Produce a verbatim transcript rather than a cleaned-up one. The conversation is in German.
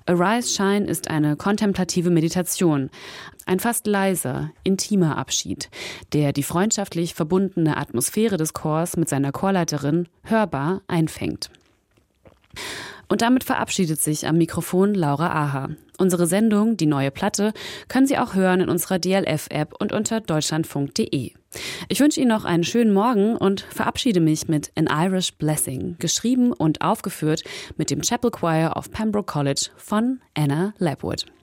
Arise Shine ist eine kontemplative Meditation, ein fast leiser, intimer Abschied, der die freundschaftlich verbundene Atmosphäre des Chors mit seiner Chorleiterin hörbar einfängt. Und damit verabschiedet sich am Mikrofon Laura Aha. Unsere Sendung, die neue Platte, können Sie auch hören in unserer D L F-App und unter deutschlandfunk punkt de. Ich wünsche Ihnen noch einen schönen Morgen und verabschiede mich mit An Irish Blessing, geschrieben und aufgeführt mit dem Chapel Choir of Pembroke College von Anna Lapwood.